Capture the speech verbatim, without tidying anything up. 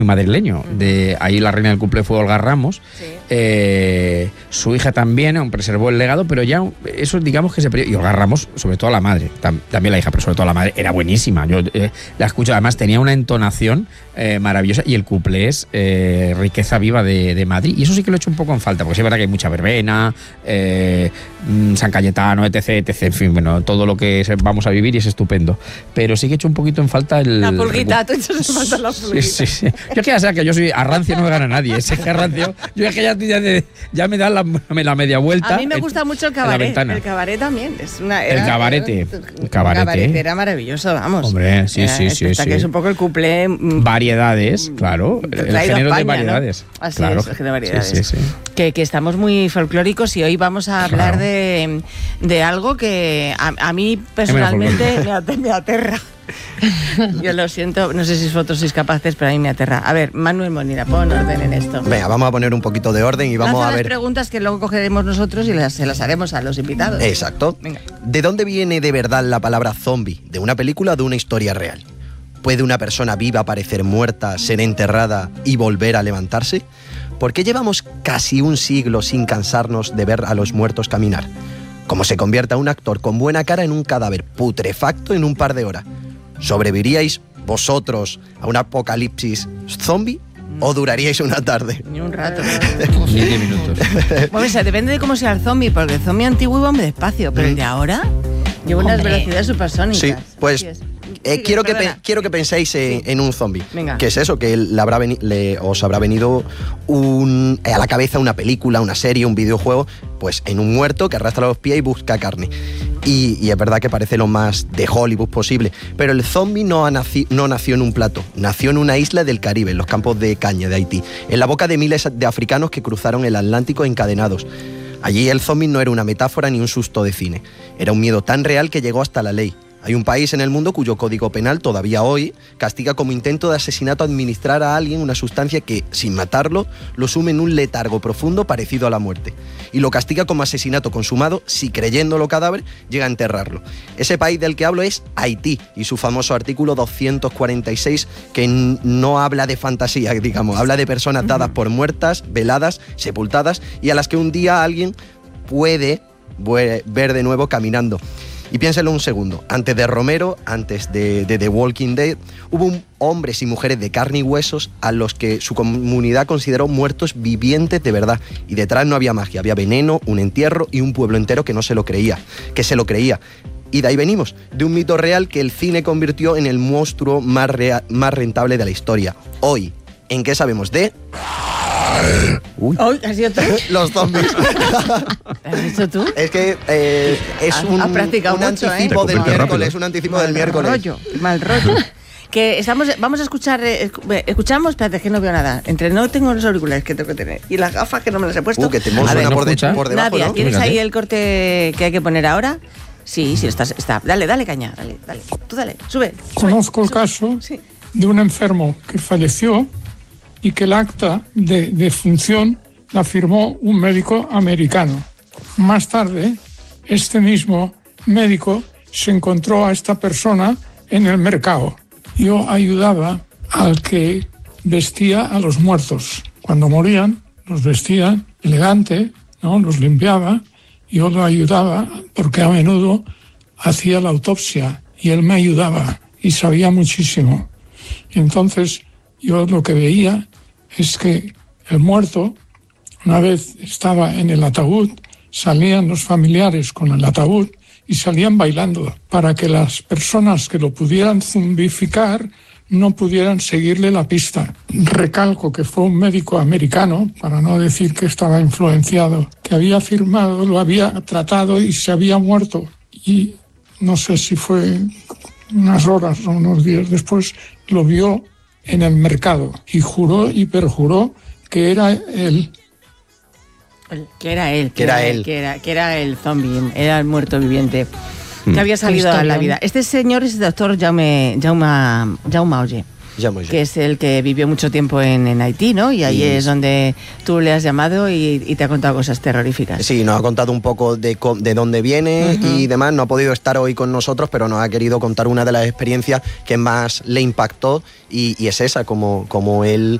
madrileño. De ahí la reina del cumple fue Olga Ramos. Sí. Eh, su hija también aún preservó el legado, pero ya eso digamos que se perdió. Y Olga Ramos, sobre todo la madre, tam, también la hija, pero sobre todo la madre, era buenísima. Yo eh, la escucho, además tenía una entonación eh, maravillosa y el cuplé es eh, riqueza viva de, de Madrid. Y eso sí que lo he hecho un poco en falta, porque sí es verdad que hay mucha verbena, eh, San Cayetano, etc, etc, en fin, bueno, todo lo que vamos a vivir y es estupendo. Pero sí que he hecho un poquito en falta el... La pulguita, tú echas en falta la pulguita. Sí, sí, sí. Yo que ya sea que yo soy a rancio, no me gana nadie. Ese que a rancio, yo es que ya, ya, ya me da la, la media vuelta. A mí me en, gusta mucho el cabaret. El cabaret también. Es una, era, el cabarete. Era, el cabarete. cabaret era maravilloso, vamos. Hombre, sí, era, sí, sí, sí. Que es un poco el cuplé. Variedades, claro. El género España, de variedades. ¿no? Así claro. es, el género de variedades. Sí, sí, sí. Que, que estamos muy folclóricos y hoy vamos a hablar claro. de, de algo que a, a mí personalmente me, me aterra. Yo lo siento, no sé si vosotros sois capaces, pero a mí me aterra. A ver, Manuel Molina, pon orden en esto. Venga, vamos a poner un poquito de orden y vamos Lanza a ver... las preguntas que luego cogeremos nosotros y las, se las haremos a los invitados. Exacto. Venga. ¿De dónde viene de verdad la palabra zombie? ¿De una película o de una historia real? ¿Puede una persona viva parecer muerta, ser enterrada y volver a levantarse? ¿Por qué llevamos casi un siglo sin cansarnos de ver a los muertos caminar? ¿Cómo se convierte a un actor con buena cara en un cadáver putrefacto en un par de horas? ¿Sobreviviríais vosotros a un apocalipsis zombie o duraríais una tarde? Ni un rato. Ni diez minutos. Bueno, o sea, depende de cómo sea el zombie, porque el zombie antiguo iba muy despacio, pero mm. el de ahora lleva unas velocidades supersónicas. Sí, pues... Eh, sí, quiero, que pe- quiero que penséis en, sí. en un zombie. Venga. ¿Qué es eso? Que le habrá veni- le, os habrá venido un, a la cabeza una película, una serie, un videojuego, pues en un muerto que arrastra los pies y busca carne. Y, y es verdad que parece lo más de Hollywood posible. Pero el zombie no, ha naci- no nació en un plato, nació en una isla del Caribe, en los campos de caña de Haití, en la boca de miles de africanos que cruzaron el Atlántico encadenados. Allí el zombie no era una metáfora ni un susto de cine. Era un miedo tan real que llegó hasta la ley. Hay un país en el mundo cuyo código penal todavía hoy castiga como intento de asesinato administrar a alguien una sustancia que, sin matarlo, lo sume en un letargo profundo parecido a la muerte. Y lo castiga como asesinato consumado si, creyéndolo cadáver, llega a enterrarlo. Ese país del que hablo es Haití y su famoso artículo doscientos cuarenta y seis, que n- no habla de fantasía, digamos, habla de personas dadas por muertas, veladas, sepultadas y a las que un día alguien puede ver de nuevo caminando. Y piénselo un segundo, antes de Romero, antes de, de The Walking Dead, hubo un, hombres y mujeres de carne y huesos a los que su comunidad consideró muertos vivientes de verdad. Y detrás no había magia, había veneno, un entierro y un pueblo entero que no se lo creía, que se lo creía. Y de ahí venimos, de un mito real que el cine convirtió en el monstruo más, rea- más rentable de la historia. Hoy, ¿en qué sabemos de...? Uy. Uy, ¿has sido tú? Los zombies. ¿Has dicho tú? Es que eh, es ha, un, ha un mucho, anticipo ¿eh? del Te miércoles, rápido. un anticipo mal del miércoles. Rollo, mal rollo. Que estamos, vamos a escuchar, eh, escuchamos, espérate que no veo nada. Entre no tengo los auriculares que tengo que tener y las gafas que no me las he puesto. Uh, que te A ver, suena ¿no por, de, escucha? por debajo, Nadia, ¿no? ¿tienes Fíjate. ahí el corte que hay que poner ahora? Sí, sí, está, está. Dale, dale caña, dale, dale. Tú dale, sube. Conozco el sube. caso Sí. de un enfermo que falleció y que el acta de defunción la firmó un médico americano. Más tarde, este mismo médico se encontró a esta persona en el mercado. Yo ayudaba al que vestía a los muertos. Cuando morían, los vestía elegante, ¿no? Los limpiaba. Yo lo ayudaba porque a menudo hacía la autopsia y él me ayudaba y sabía muchísimo. Entonces yo lo que veía es que el muerto, una vez estaba en el ataúd, salían los familiares con el ataúd y salían bailando para que las personas que lo pudieran zombificar no pudieran seguirle la pista. Recalco que fue un médico americano, para no decir que estaba influenciado, que había firmado, lo había tratado y se había muerto. Y no sé si fue unas horas o unos días después, lo vio en el mercado y juró y perjuró que era él. Que era él. Que era él. Que era, que era el zombie, era el muerto viviente. Mm. Que había salido a la vida. Este señor es el doctor Jaume, Jaume, Jaume Auger. que es el que vivió mucho tiempo en, en Haití, ¿no? Y ahí sí. es donde tú le has llamado y, y te ha contado cosas terroríficas. Sí, nos ha contado un poco de, de dónde viene uh-huh. y demás. No ha podido estar hoy con nosotros, pero nos ha querido contar una de las experiencias que más le impactó y, y es esa, como, como él